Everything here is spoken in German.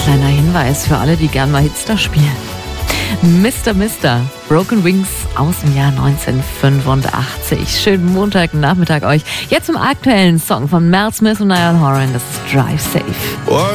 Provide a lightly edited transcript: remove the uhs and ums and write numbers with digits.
Kleiner Hinweis für alle, die gern mal Hitster spielen. Mr. Broken Wings aus dem Jahr 1985. Schönen Montagnachmittag euch. Jetzt zum aktuellen Song von Mel Smith und Niall Horan. Das ist Drive Safe.